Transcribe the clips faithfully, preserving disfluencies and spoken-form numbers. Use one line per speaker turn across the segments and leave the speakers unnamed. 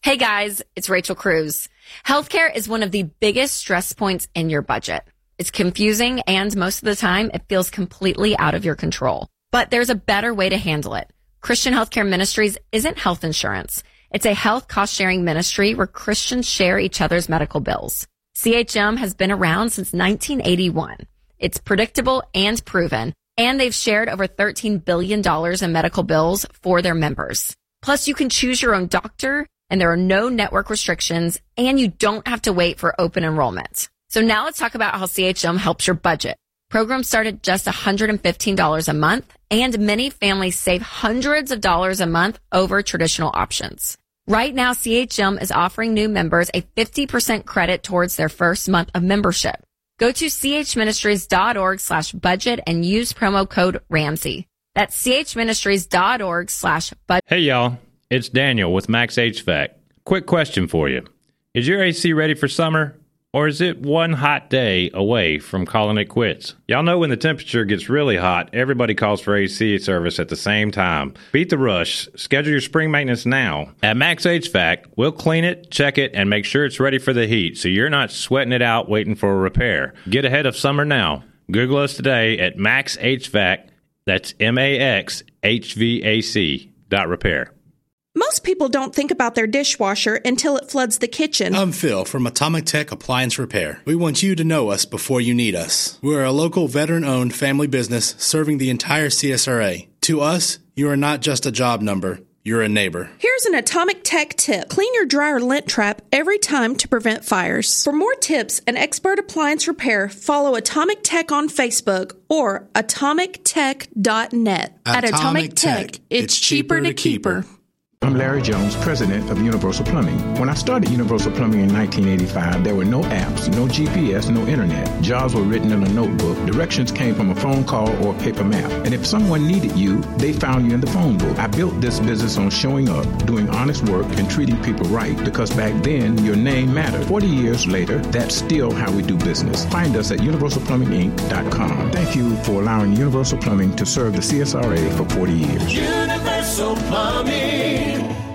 Hey guys, it's Rachel Cruz. Healthcare is one of the biggest stress points in your budget. It's confusing and most of the time it feels completely out of your control. But there's a better way to handle it. Christian Healthcare Ministries isn't health insurance. It's a health cost-sharing ministry where Christians share each other's medical bills. C H M has been around since nineteen eighty-one. It's predictable and proven, and they've shared over thirteen billion dollars in medical bills for their members. Plus, you can choose your own doctor, and there are no network restrictions, and you don't have to wait for open enrollment. So now let's talk about how C H M helps your budget. Programs start at just one hundred fifteen dollars a month, and many families save hundreds of dollars a month over traditional options. Right now, C H M is offering new members a fifty percent credit towards their first month of membership. Go to chministries.org slash budget and use promo code Ramsey. That's chministries.org slash budget.
Hey, y'all. It's Daniel with Max H V A C. Quick question for you. Is your A C ready for summer? Or is it one hot day away from calling it quits? Y'all know when the temperature gets really hot, everybody calls for A C service at the same time. Beat the rush. Schedule your spring maintenance now. At Max H V A C, we'll clean it, check it, and make sure it's ready for the heat so you're not sweating it out waiting for a repair. Get ahead of summer now. Google us today at Max H V A C. That's M A X H V A C dot repair.
Most people don't think about their dishwasher until it floods the kitchen.
I'm Phil from Atomic Tech Appliance Repair. We want you to know us before you need us. We're a local veteran-owned family business serving the entire C S R A. To us, you are not just a job number. You're a neighbor.
Here's an Atomic Tech tip. Clean your dryer lint trap every time to prevent fires. For more tips and expert appliance repair, follow Atomic Tech on Facebook or atomic tech dot net.
At Atomic Tech, it's cheaper to keep her.
I'm Larry Jones, president of Universal Plumbing. When I started Universal Plumbing in nineteen eighty-five, there were no apps, no G P S, no internet. Jobs were written in a notebook. Directions came from a phone call or a paper map. And if someone needed you, they found you in the phone book. I built this business on showing up, doing honest work, and treating people right, because back then, your name mattered. forty years later, that's still how we do business. Find us at universal plumbing inc dot com. Thank you for allowing Universal Plumbing to serve the C S R A for forty years.
Universal Plumbing.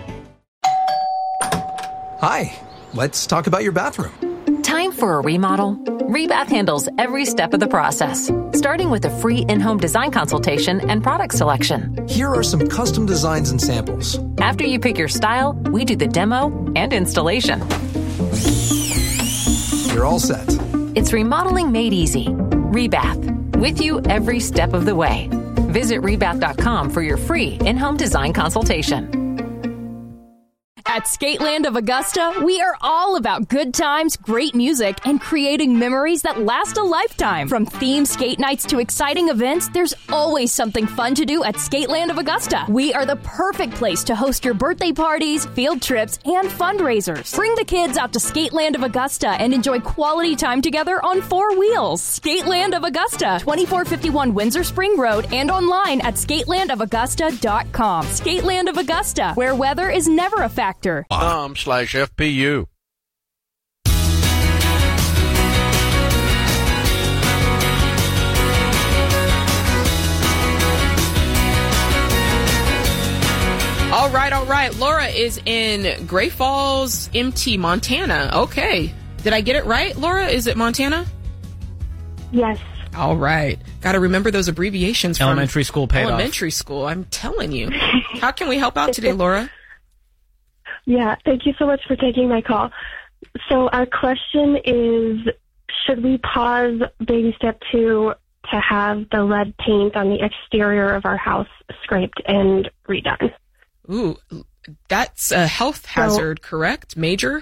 Hi, let's talk about your bathroom.
Time for a remodel? Rebath handles every step of the process, starting with a free in-home design consultation and product selection.
Here are some custom designs and samples.
After you pick your style, we do the demo and installation.
You're all set.
It's remodeling made easy. Rebath, with you every step of the way. Visit rebath dot com for your free in-home design consultation.
At Skateland of Augusta, we are all about good times, great music, and creating memories that last a lifetime. From themed skate nights to exciting events, there's always something fun to do at Skateland of Augusta. We are the perfect place to host your birthday parties, field trips, and fundraisers. Bring the kids out to Skateland of Augusta and enjoy quality time together on four wheels. Skateland of Augusta, twenty-four fifty-one Windsor Spring Road, and online at skateland of augusta dot com. Skateland of Augusta, where weather is never a factor.
Um slash F P U.
All right, all right. Laura is in Great Falls, M T, Montana. Okay. Did I get it right, Laura? Is it Montana?
Yes.
All right. Got to remember those abbreviations from
elementary school paid
elementary
off.
school. I'm telling you. How can we help out today, Laura?
Yeah, thank you so much for taking my call. So our question is, should we pause baby step two to have the lead paint on the exterior of our house scraped and redone?
Ooh, that's a health hazard, so, correct? Major?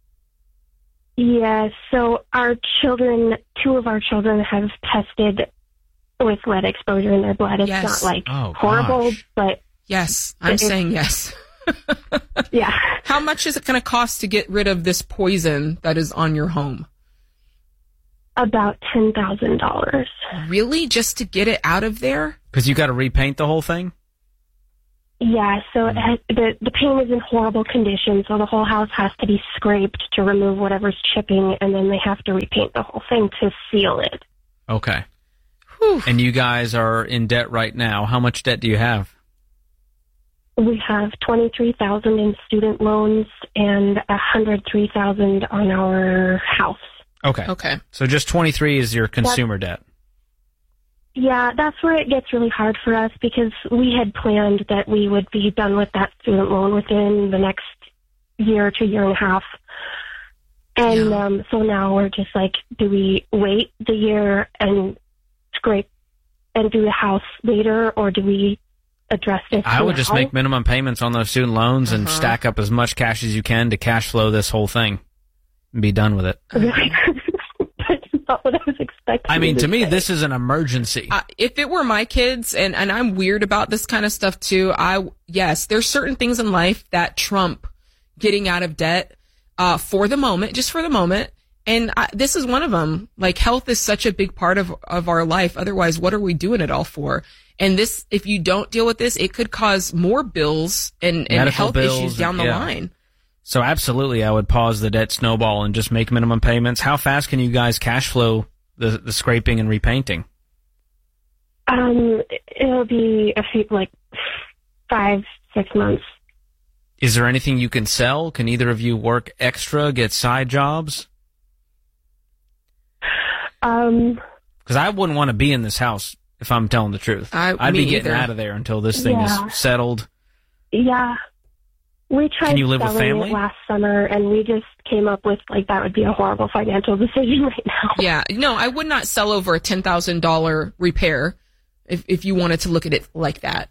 Yeah, so our children, two of our children have tested with lead exposure in their blood. It's
yes.
not like
oh,
horrible,
gosh.
but...
Yes, I'm saying yes.
Yeah.
How much is it going to cost to get rid of this poison that is on your home?
About ten thousand dollars.
Really? Just to get it out of there?
Because you got to repaint the whole thing?
Yeah, so it has, the, the paint is in horrible condition, so the whole house has to be scraped to remove whatever's chipping, and then they have to repaint the whole thing to seal it.
Okay.
Whew.
And you guys are in debt right now. How much debt do you have?
We have twenty-three thousand dollars in student loans and one hundred three thousand dollars on our house.
Okay.
Okay.
So just twenty-three is your consumer
That's,
debt.
Yeah, that's where it gets really hard for us because we had planned that we would be done with that student loan within the next year to year and a half. And
Yeah.
um, so now we're just like, do we wait the year and scrape and do the house later, or do we address this
I would just
now?
make minimum payments on those student loans and
Uh-huh.
stack up as much cash as you can to cash flow this whole thing and be done with it.
Really? That's not what I was expecting.
I mean,
you
to me,
say.
this is an emergency.
Uh, if it were my kids, and, and I'm weird about this kind of stuff too, I, yes, there's certain things in life that trump getting out of debt, uh, for the moment, just for the moment. And I, this is one of them. Like, health is such a big part of, of our life. Otherwise, what are we doing it all for? And this, if you don't deal with this, it could cause more bills and, and
Medical
health
bills
issues down
and-
the
yeah.
line.
So absolutely, I would pause the debt snowball and just make minimum payments. How fast can you guys cash flow the, the scraping and repainting?
Um, it'll be a few, like five, six months.
Is there anything you can sell? Can either of you work extra, get side jobs?
Um,
Because I wouldn't want to be in this house if I'm telling the truth.
I,
I'd
me
be getting
either.
out of there until this thing
Yeah.
is settled.
yeah. We tried
Can you live with
selling
family?
it last summer, and we just came up with, like, that would be a horrible financial decision right now.
Yeah, no, I would not sell over a ten thousand dollars repair if, if you wanted to look at it like that.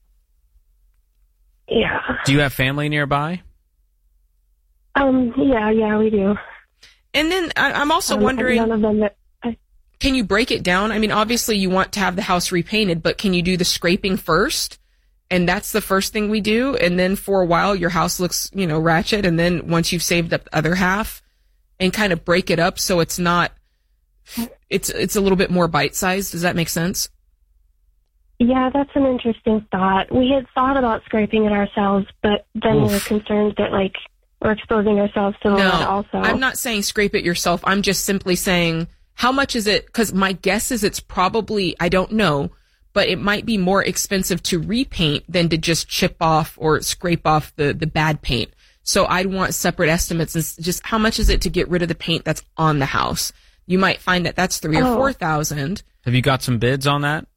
Yeah.
Do you have family nearby?
Um, yeah, yeah, we do.
And then I, I'm also
Um,
wondering,
none of them that, I,
can you break it down? I mean, obviously you want to have the house repainted, but can you do the scraping first? And that's the first thing we do. And then for a while, your house looks, you know, ratchet. And then once you've saved up the other half and kind of break it up so it's not, it's, it's a little bit more bite-sized. Does that make sense?
yeah, that's an interesting thought. We had thought about scraping it ourselves, but then we were
Oof.
concerned that, like, we're exposing ourselves to the
No,
lead also.
I'm not saying scrape it yourself. I'm just simply saying, how much is it? Because my guess is it's probably, I don't know, but it might be more expensive to repaint than to just chip off or scrape off the, the bad paint. So I'd want separate estimates and s- just how much is it to get rid of the paint that's on the house? You might find that that's three or
Oh.
four thousand.
Have you got some bids on that?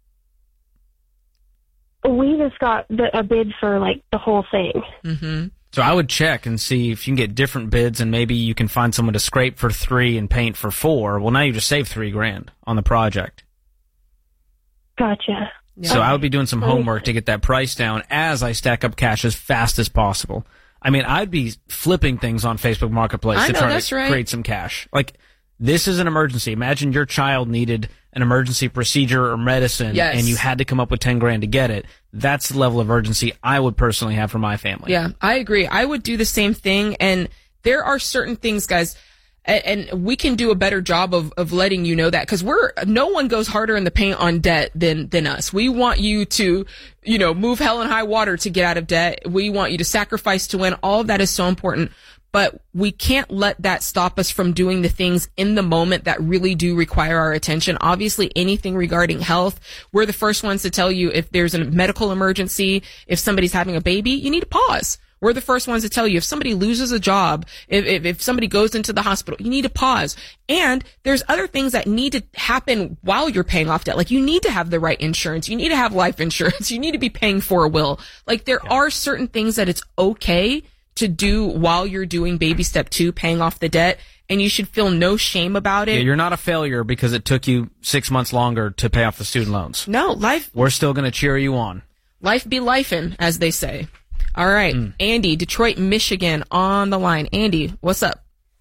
We just got the, a bid for, like, the whole thing.
Mm-hmm.
So I would check and see if you can get different bids, and maybe you can find someone to scrape for three and paint for four. Well, now you just saved three grand on the project.
Gotcha.
So I would be doing some homework to get that price down as I stack up cash as fast as possible. I mean, I'd be flipping things on Facebook Marketplace
I
to
know,
try
that's
to
right.
create some cash. Like, this is an emergency. Imagine your child needed an emergency procedure or medicine,
Yes.
and you had to come up with ten grand to get it. That's the level of urgency I would personally have for my family.
Yeah, I agree. I would do the same thing. And there are certain things, guys, a- and we can do a better job of, of letting you know that, because we're, no one goes harder in the paint on debt than, than us. We want you to, you know, move hell and high water to get out of debt. We want you to sacrifice to win. All of that is so important. But we can't let that stop us from doing the things in the moment that really do require our attention. Obviously, anything regarding health, we're the first ones to tell you if there's a medical emergency, if somebody's having a baby, you need to pause. We're the first ones to tell you if somebody loses a job, if, if, if somebody goes into the hospital, you need to pause. And there's other things that need to happen while you're paying off debt. Like, you need to have the right insurance. You need to have life insurance. You need to be paying for a will. Like, there yeah. are certain things that it's okay to do while you're doing baby step two, paying off the debt, and you should feel no shame about it.
Yeah, you're not a failure because it took you six months longer to pay off the student loans.
No, life.
We're still going to cheer you on.
Life be lifin', as they say. All right, mm. Andy, Detroit, Michigan, on the line. Andy, what's up?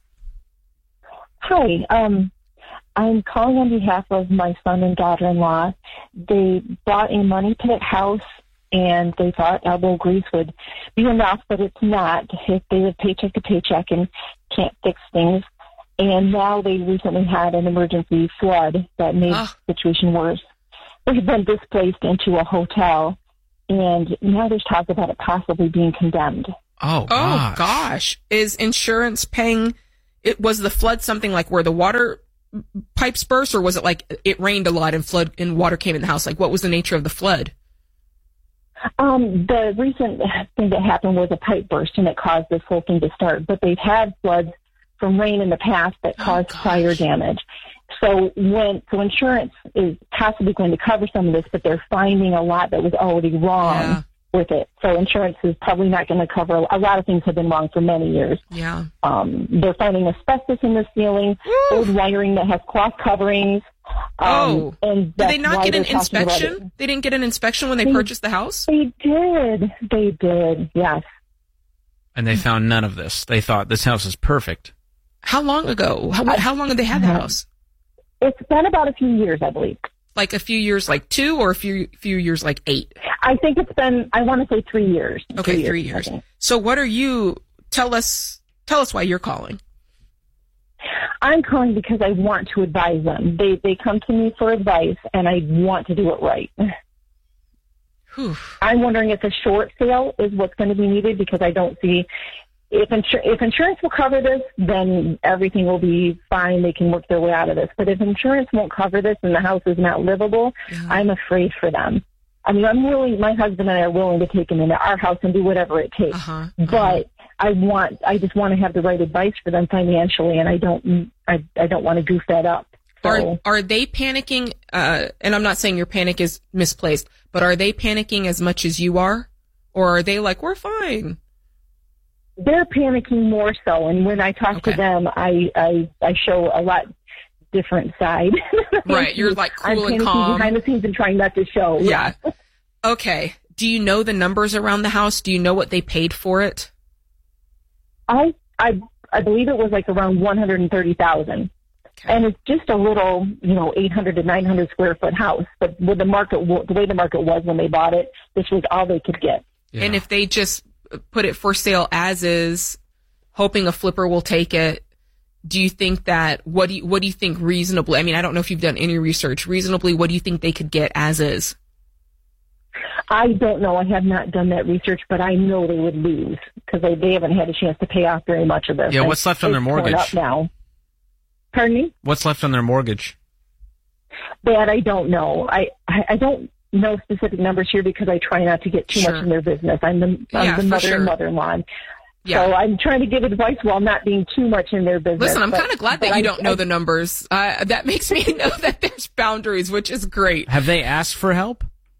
Hi, um, I'm calling on behalf of my son and daughter-in-law. They bought a money pit house, and they thought elbow grease would be enough, but it's not. If they live paycheck to paycheck and can't fix things. And now they recently had an emergency flood that made oh. the situation worse. They've been displaced into a hotel, and now there's talk about it possibly being condemned.
Oh, gosh.
Oh, gosh. Is insurance paying... It was the flood something like where the water pipes burst, or was it like it rained a lot and flood and water came in the house? Like, what was the nature of the flood?
Um, the recent thing that happened was a pipe burst, and it caused this whole thing to start. But they've had floods from rain in the past that caused oh, fire damage. So when so insurance is possibly going to cover some of this, but they're finding a lot that was already wrong yeah. with it. So insurance is probably not going to cover a lot of things have been wrong for many years.
Yeah.
Um, they're finding asbestos in the ceiling,
Woo!
old wiring that has cloth coverings. Um,
oh,
and
did they not get an inspection? They didn't get an inspection when they, they purchased the house?
They did. They did, yes.
And they found none of this. They thought this house is perfect.
How long ago? How, how long have they had the house?
It's been about a few years, I believe.
Like a few years, like two, or a few few years, like eight?
I think it's been, I want to say three years.
Okay,
three,
three
years.
years. So what are you, tell us, tell us why you're calling.
I'm calling because I want to advise them. They they come to me for advice, and I want to do it right.
Whew.
I'm wondering if a short sale is what's going to be needed, because I don't see if insur- if insurance will cover this, then everything will be fine. They can work their way out of this. But if insurance won't cover this and the house is not livable, yeah. I'm afraid for them. I mean, I'm willing. My husband and I are willing to take them into our house and do whatever it takes.
Uh-huh. Uh-huh.
But I want, I just want to have the right advice for them financially, and I don't, I, I don't want to goof that up. So,
are are they panicking? Uh, and I'm not saying your panic is misplaced, but are they panicking as much as you are, or are they like, we're fine?
They're panicking more so, and when I talk okay. to them, I, I, I show a lot different side.
Right, you're like cool
I'm
and calm
behind the scenes and trying not to show.
Yeah. yeah. Okay. Do you know the numbers around the house? Do you know what they paid for it?
I I I believe it was like around one hundred thirty thousand, okay. And it's just a little, you know, eight hundred to nine hundred square foot house. But with the market, the way the market was when they bought it, this was all they could get.
Yeah. And if they just put it for sale as is, hoping a flipper will take it, do you think that what do you, what do you think reasonably? I mean, I don't know if you've done any research. Reasonably, what do you think they could get as is?
I don't know. I have not done that research, but I know they would lose because they, they haven't had a chance to pay off very much of this.
Yeah, what's left on their mortgage?
Up now. Pardon me?
What's left on their mortgage?
That I don't know. I, I, I don't know specific numbers here because I try not to get too
sure.
much in their business. I'm the, I'm
yeah,
the mother
sure.
and mother-in-law.
Yeah.
So I'm trying to give advice while not being too much in their business.
Listen, I'm
but,
kind of glad that you
I,
don't know
I,
the numbers. Uh, that makes me know that there's boundaries, which is great.
Have they asked for help?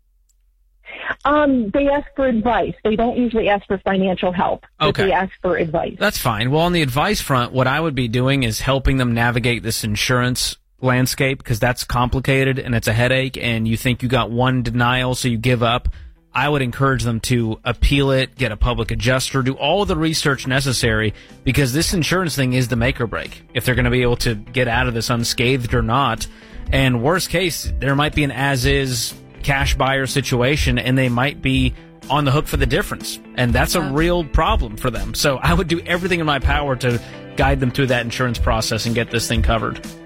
Um, they ask for advice. They don't usually ask for financial help, but
okay.
they ask for advice.
That's fine. Well, on the advice front, what I would be doing is helping them navigate this insurance landscape, because that's complicated and it's a headache, and you think you got one denial, so you give up. I would encourage them to appeal it, get a public adjuster, do all the research necessary, because this insurance thing is the make or break, if they're going to be able to get out of this unscathed or not. And worst case, there might be an as-is cash buyer situation, and they might be on the hook for the difference. And that's a real problem for them. So I would do everything in my power to guide them through that insurance process and get this thing covered.